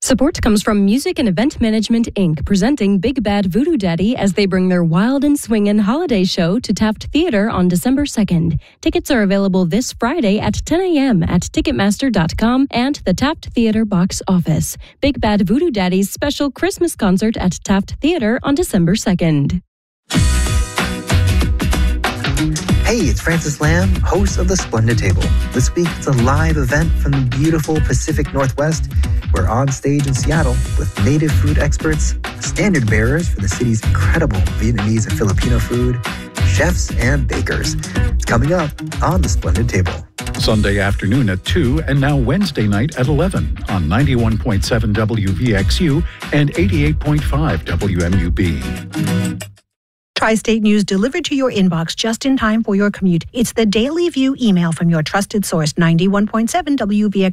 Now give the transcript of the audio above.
Support comes from Music and Event Management, Inc., presenting Big Bad Voodoo Daddy as they bring their Wild and Swingin' holiday show to Taft Theatre on December 2nd. Tickets are available this Friday at 10 a.m. at Ticketmaster.com and the Taft Theatre box office. Big Bad Voodoo Daddy's special Christmas concert at Taft Theatre on December 2nd. Hey, it's Francis Lamb, host of The Splendid Table. This week, it's a live event from the beautiful Pacific Northwest. We're on stage in Seattle with native food experts, standard bearers for the city's incredible Vietnamese and Filipino food, chefs and bakers. It's coming up on The Splendid Table. Sunday afternoon at 2 and now Wednesday night at 11 on 91.7 WVXU and 88.5 WMUB. Tri-State News delivered to your inbox just in time for your commute. It's the Daily View email from your trusted source, 91.7 WVXU.